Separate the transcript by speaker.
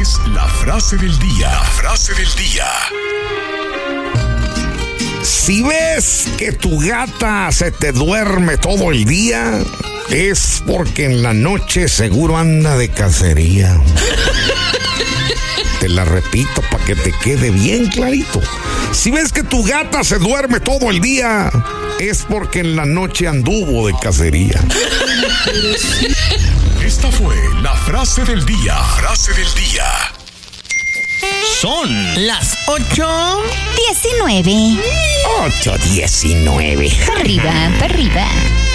Speaker 1: es la frase del día. La frase del día.
Speaker 2: Si ves que tu gata se te duerme todo el día, es porque en la noche seguro anda de cacería. Te la repito para que te quede bien clarito. Si ves que tu gata se duerme todo el día, es porque en la noche anduvo de cacería.
Speaker 1: Esta fue la frase del día. Frase del día.
Speaker 3: Son las 8:19.
Speaker 2: 8:19.
Speaker 4: Para arriba, para arriba.